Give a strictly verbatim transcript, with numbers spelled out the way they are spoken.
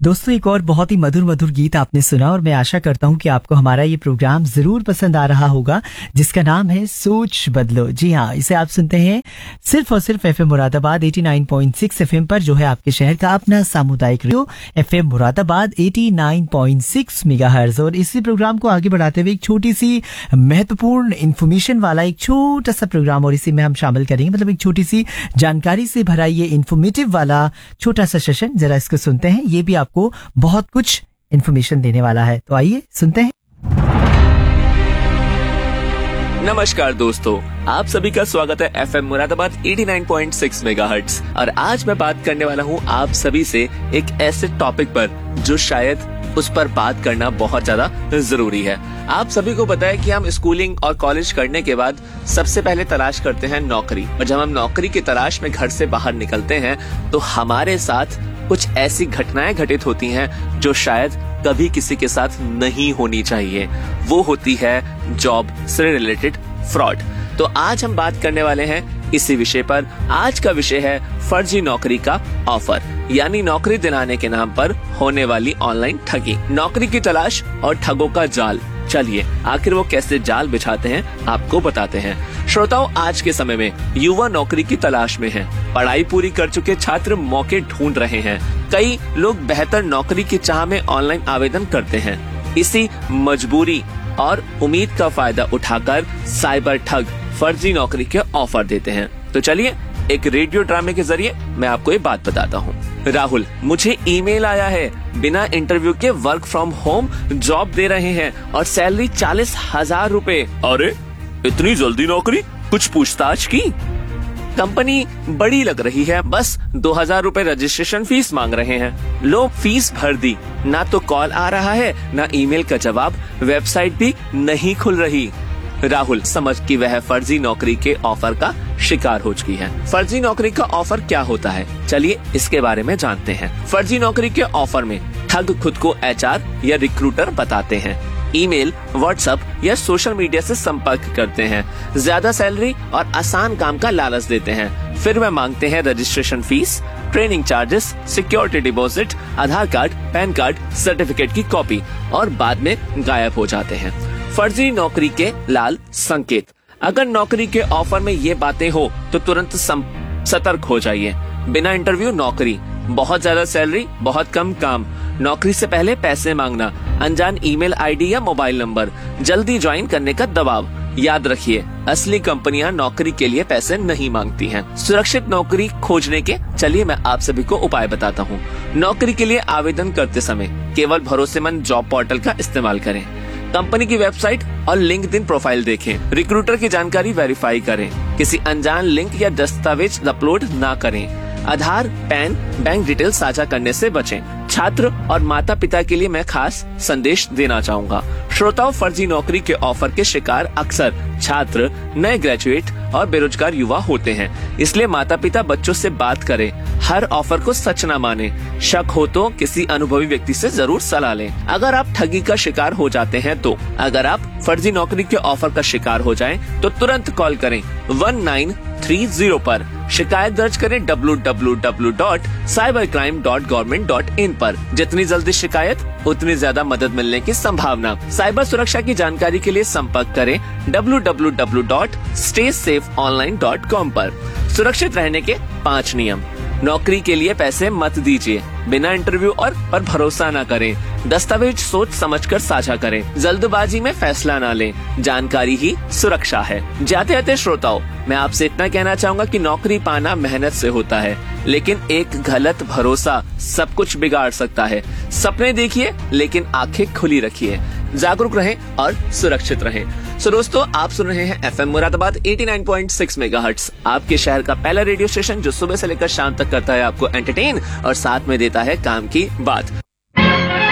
दोस्तों, एक और बहुत ही मधुर मधुर गीत आपने सुना और मैं आशा करता हूं कि आपको हमारा ये प्रोग्राम जरूर पसंद आ रहा होगा, जिसका नाम है सोच बदलो। जी हाँ, इसे आप सुनते हैं सिर्फ और सिर्फ एफएम मुरादाबाद नवासी पॉइंट छह एफएम पर, जो है आपके शहर का अपना सामुदायिक रेडियो एफएम मुरादाबाद नवासी पॉइंट छह मेगाहर्ट्ज। और इसी प्रोग्राम को आगे बढ़ाते हुए एक छोटी सी महत्वपूर्ण इन्फॉर्मेशन वाला एक छोटा सा प्रोग्राम और इसी में हम शामिल करेंगे, मतलब एक छोटी सी जानकारी से भरा ये इन्फॉर्मेटिव वाला छोटा सा सेशन। जरा इसको सुनते हैं, ये भी आपको बहुत कुछ इन्फॉर्मेशन देने वाला है। तो आइए सुनते हैं। नमस्कार दोस्तों, आप सभी का स्वागत है एफएम मुरादाबाद नवासी पॉइंट छह मेगाहर्ट्ज। और आज मैं बात करने वाला हूँ आप सभी से एक ऐसे टॉपिक पर जो शायद उस पर बात करना बहुत ज्यादा जरूरी है। आप सभी को पता है कि हम स्कूलिंग और कॉलेज करने के बाद सबसे पहले तलाश करते हैं नौकरी, और जब हम नौकरी की तलाश में घर से बाहर निकलते हैं तो हमारे साथ कुछ ऐसी घटनाएं घटित होती हैं जो शायद कभी किसी के साथ नहीं होनी चाहिए। वो होती है जॉब से रिलेटेड फ्रॉड। तो आज हम बात करने वाले हैं इसी विषय पर। आज का विषय है फर्जी नौकरी का ऑफर, यानी नौकरी दिलाने के नाम पर होने वाली ऑनलाइन ठगी। नौकरी की तलाश और ठगों का जाल। चलिए आखिर वो कैसे जाल बिछाते हैं आपको बताते हैं। श्रोताओं, आज के समय में युवा नौकरी की तलाश में हैं। पढ़ाई पूरी कर चुके छात्र मौके ढूंढ रहे हैं। कई लोग बेहतर नौकरी की चाह में ऑनलाइन आवेदन करते हैं। इसी मजबूरी और उम्मीद का फायदा उठाकर साइबर ठग फर्जी नौकरी के ऑफर देते हैं। तो चलिए एक रेडियो ड्रामे के जरिए मैं आपको ये बात बताता हूँ। राहुल, मुझे ईमेल आया है, बिना इंटरव्यू के वर्क फ्रॉम होम जॉब दे रहे हैं और सैलरी चालीस हजार रूपए। अरे इतनी जल्दी नौकरी, कुछ पूछताछ की? कंपनी बड़ी लग रही है, बस दो हजार रूपए रजिस्ट्रेशन फीस मांग रहे हैं। लो, फीस भर दी, ना तो कॉल आ रहा है ना ईमेल का जवाब, वेबसाइट भी नहीं खुल रही। राहुल समझ कि वह फर्जी नौकरी के ऑफर का शिकार हो चुकी है। फर्जी नौकरी का ऑफर क्या होता है, चलिए इसके बारे में जानते हैं। फर्जी नौकरी के ऑफर में ठग खुद को एचआर या रिक्रूटर बताते हैं, ईमेल, व्हाट्सएप या सोशल मीडिया से संपर्क करते हैं, ज्यादा सैलरी और आसान काम का लालच देते हैं। फिर वह मांगते हैं registration fees, training charges, security deposit, आधार कार्ड, पैन कार्ड, सर्टिफिकेट की कॉपी और बाद में गायब हो जाते हैं। फर्जी नौकरी के लाल संकेत। अगर नौकरी के ऑफर में ये बातें हो तो तुरंत सतर्क हो जाइए। बिना इंटरव्यू नौकरी, बहुत ज्यादा सैलरी, बहुत कम काम, नौकरी से पहले पैसे मांगना, अनजान ईमेल आईडी या मोबाइल नंबर, जल्दी ज्वाइन करने का दबाव। याद रखिए, असली कंपनियां नौकरी के लिए पैसे नहीं मांगती हैं। सुरक्षित नौकरी खोजने के चलिए मैं आप सभी को उपाय बताता हूँ। नौकरी के लिए आवेदन करते समय केवल भरोसेमंद जॉब पोर्टल का इस्तेमाल करें। कंपनी की वेबसाइट और लिंक्डइन प्रोफाइल देखें। रिक्रूटर की जानकारी वेरीफाई करें। किसी अनजान लिंक या दस्तावेज अपलोड ना करें। आधार, पैन, बैंक डिटेल साझा करने से बचें। छात्र और माता पिता के लिए मैं खास संदेश देना चाहूँगा। श्रोताओं, फर्जी नौकरी के ऑफर के शिकार अक्सर छात्र, नए ग्रेजुएट और बेरोजगार युवा होते हैं। इसलिए माता पिता बच्चों से बात करें, हर ऑफर को सच न माने। शक हो तो किसी अनुभवी व्यक्ति से जरूर सलाह लें। अगर आप ठगी का शिकार हो जाते हैं तो अगर आप फर्जी नौकरी के ऑफर का शिकार हो जाएं, तो तुरंत कॉल करें वन नाइन थ्री जीरो पर। शिकायत दर्ज करें W W W dot cyber crime dot government dot in पर। जितनी जल्दी शिकायत उतनी ज्यादा मदद मिलने की संभावना। साइबर सुरक्षा की जानकारी के लिए संपर्क करें W W W dot stay safe online dot com पर। सुरक्षित रहने के पाँच नियम। नौकरी के लिए पैसे मत दीजिए। बिना इंटरव्यू और पर भरोसा न करें। दस्तावेज सोच समझकर साझा करें। जल्दबाजी में फैसला न लें। जानकारी ही सुरक्षा है। जाते जाते श्रोताओं, मैं आपसे इतना कहना चाहूँगा कि नौकरी पाना मेहनत से होता है, लेकिन एक गलत भरोसा सब कुछ बिगाड़ सकता है। सपने देखिए लेकिन आंखें खुली रखिए। जागरूक रहें और सुरक्षित रहें। सो दोस्तों, आप सुन रहे हैं एफएम मुरादाबाद नवासी पॉइंट छह मेगाहर्ट्ज, आपके शहर का पहला रेडियो स्टेशन जो सुबह से लेकर शाम तक करता है आपको एंटरटेन और साथ में देता है काम की बात।